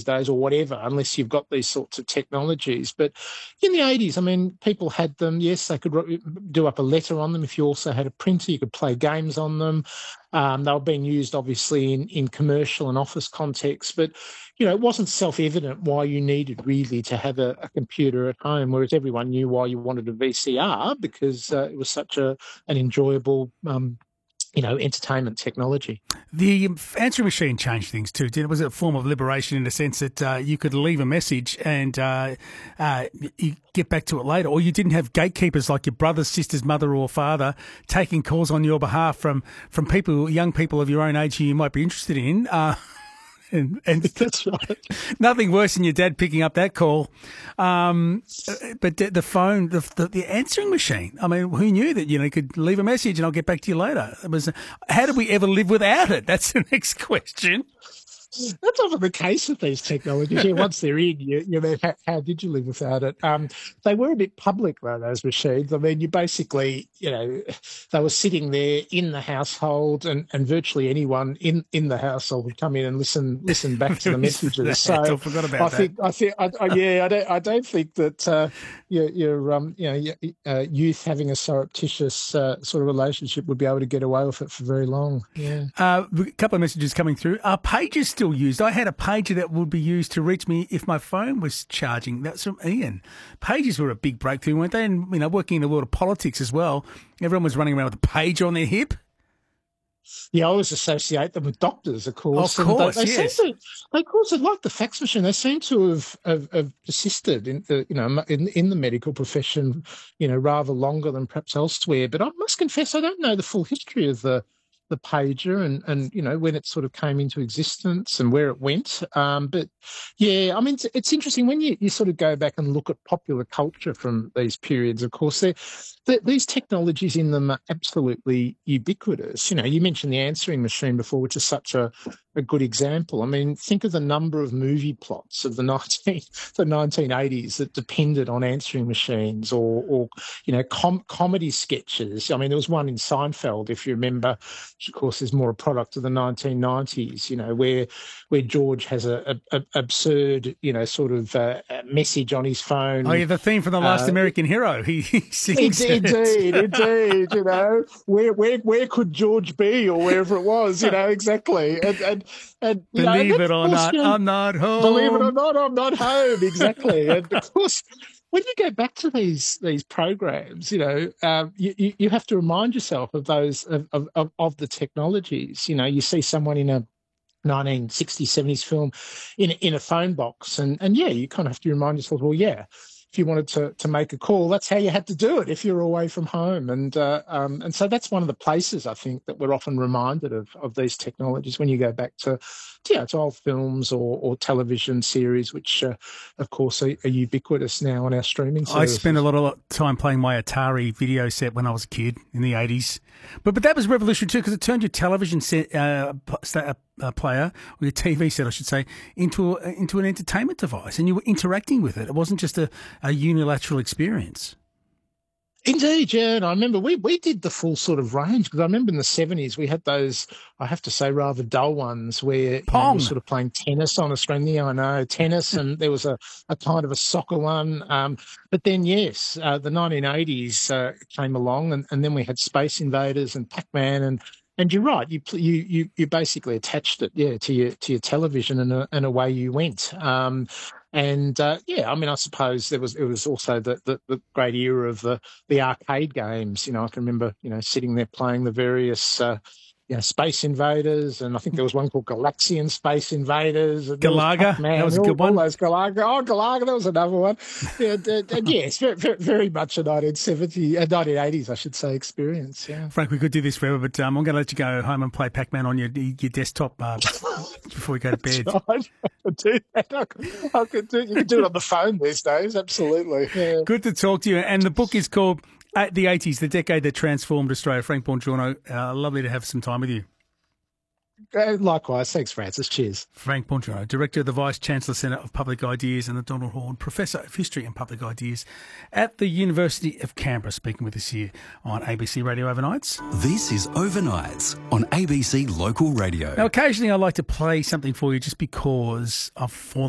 these days or whatever, unless you've got these sorts of technologies. But in the 80s, I mean, people had them. Yes, they could do up a letter on them. If you also had a printer, you could play games on them. They were being used, obviously, in commercial and office contexts. But, it wasn't self-evident why you needed really to have a computer at home, whereas everyone knew why you wanted a VCR because it was such an enjoyable entertainment technology. The answering machine changed things too. It was a form of liberation in the sense that you could leave a message and you get back to it later, or you didn't have gatekeepers like your brother, sister's mother or father taking calls on your behalf from people, young people of your own age who you might be interested in. And that's right. Nothing worse than your dad picking up that call. But the phone, the answering machine. I mean, who knew that you could leave a message and I'll get back to you later? How did we ever live without it? That's the next question. That's often the case with these technologies. Yeah, once they're in, how did you live without it? They were a bit public, though, those machines. I mean, you basically, they were sitting there in the household and virtually anyone in the household would come in and listen back to the messages. So I forgot about that. I don't think that your youth having a surreptitious sort of relationship would be able to get away with it for very long. Yeah. A couple of messages coming through. Are pages still used? I had a pager that would be used to reach me if my phone was charging. That's from Ian. Pages were a big breakthrough, weren't they? And, working in the world of politics as well, everyone was running around with a pager on their hip. Yeah, I always associate them with doctors, of course. Of course, yes. Of course, like the fax machine, they seem to have persisted in the medical profession, rather longer than perhaps elsewhere. But I must confess, I don't know the full history of the pager and when it sort of came into existence and where it went. But yeah, I mean, it's interesting when you sort of go back and look at popular culture from these periods. Of course, these technologies in them are absolutely ubiquitous. You mentioned the answering machine before, which is such a good example. I mean, think of the number of movie plots of the 1980s that depended on answering machines or comedy sketches. I mean, there was one in Seinfeld, if you remember, which of course is more a product of the 1990s, where George has a absurd, sort of message on his phone. Oh, yeah, the theme from The Last American Hero. He sings Indeed. Where could George be, or wherever it was, exactly. And believe it or not, I'm not home. Believe it or not, I'm not home. Exactly. And of course, when you go back to these programs, you have to remind yourself of those of the technologies. You see someone in a 1960s, 70s film in a phone box, and yeah, you kind of have to remind yourself, well, yeah, if you wanted to make a call, that's how you had to do it if you're away from home. And so that's one of the places, I think, that we're often reminded of these technologies when you go back to old films or television series, which, of course, are ubiquitous now on our streaming services. I spent a lot of time playing my Atari video set when I was a kid in the 80s. But that was revolutionary too, because it turned your television set player, or your TV set, I should say, into an entertainment device, and you were interacting with it. It wasn't just a unilateral experience. Indeed, yeah. And I remember we did the full sort of range, because I remember in the 70s we had those, I have to say, rather dull ones where you were sort of playing tennis on a screen. Yeah, I know, tennis, and there was a kind of a soccer one. But then, yes, the 1980s came along, and then we had Space Invaders and Pac-Man, and you're right, you basically attached it, yeah, to your television, and away you went. Yeah, I mean, I suppose it was also the great era of the arcade games. I can remember, sitting there playing the various, Space Invaders, and I think there was one called Galaxian Space Invaders. Galaga, that was a good one. All those Galaga. Oh, Galaga, that was another one. And yes, very, very much a 1980s, I should say, experience. Yeah. Frank, we could do this forever, but I'm going to let you go home and play Pac-Man on your desktop before we go to bed. Right. I could do that. I could do. You can do it on the phone these days. Absolutely. Yeah. Good to talk to you. And the book is called The 80s, the decade that transformed Australia. Frank Buongiorno, lovely to have some time with you. Likewise. Thanks, Francis. Cheers. Frank Buongiorno, Director of the Vice-Chancellor Centre of Public Ideas and the Donald Horne Professor of History and Public Ideas at the University of Canberra, speaking with us here on ABC Radio Overnights. This is Overnights on ABC Local Radio. Now, occasionally I like to play something for you just because I've fallen